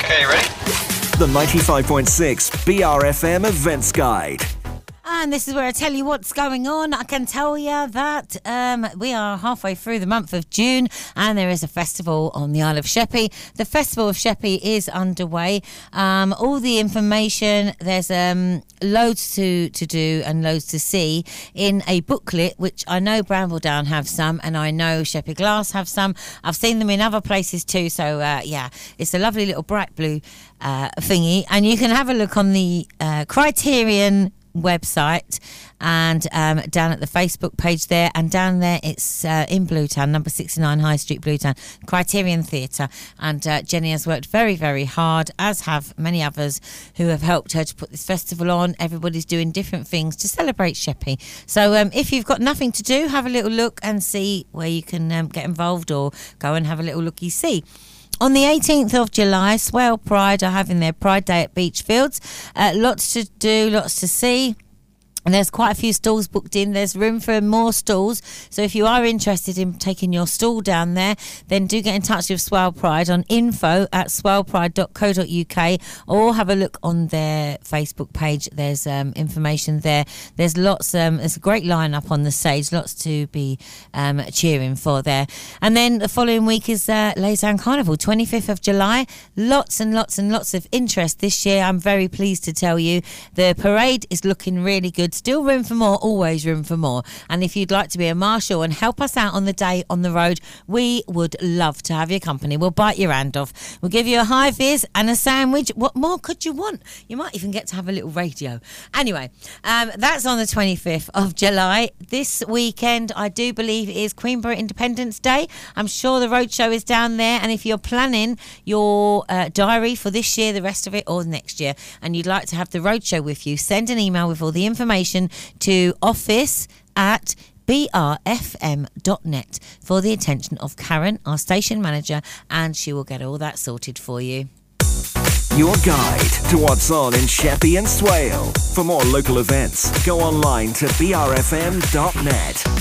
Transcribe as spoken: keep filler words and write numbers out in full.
Okay, ready? The ninety-five point six B R F M Events Guide. And this is where I tell you what's going on. I can tell you that um, we are halfway through the month of June and there is a festival on the Isle of Sheppey. The Festival of Sheppey is underway. Um, all the information, there's um, loads to, to do and loads to see in a booklet, which I know Brambledown have some and I know Sheppey Glass have some. I've seen them in other places too. So, uh, yeah, it's a lovely little bright blue uh, thingy. And you can have a look on the uh, Criterion website and um, down at the Facebook page there, and down there it's uh, in Bluetown, number sixty-nine High Street, Bluetown, Criterion Theatre. And uh, Jenny has worked very, very hard, as have many others who have helped her to put this festival on. Everybody's doing different things to celebrate Sheppey. So um, if you've got nothing to do, have a little look and see where you can um, get involved, or go and have a little looky-see. On the eighteenth of July, Swale Pride are having their Pride Day at Beachfields. Uh, lots to do, lots to see. And there's quite a few stalls booked in. There's room for more stalls. So if you are interested in taking your stall down there, then do get in touch with Swale Pride on info at swale pride dot co dot uk, or have a look on their Facebook page. There's um, information there. There's lots, um, there's a great lineup on the stage, lots to be um, cheering for there. And then the following week is uh, Leytown Carnival, twenty-fifth of July. Lots and lots and lots of interest this year. I'm very pleased to tell you the parade is looking really good. Still room for more, always room for more. And if you'd like to be a marshal and help us out on the day on the road, we would love to have your company. We'll bite your hand off. We'll give you a high vis and a sandwich. What more could you want? You might even get to have a little radio. Anyway, um, that's on the twenty-fifth of July. This weekend, I do believe, is Queenborough Independence Day. I'm sure the roadshow is down there. And if you're planning your uh, diary for this year, the rest of it, or next year, and you'd like to have the roadshow with you, send an email with all the information to office at b r f m dot net for the attention of Karen, our station manager, and she will get all that sorted for you. Your guide to what's on in Sheppey and Swale. For more local events, go online to b r f m dot net.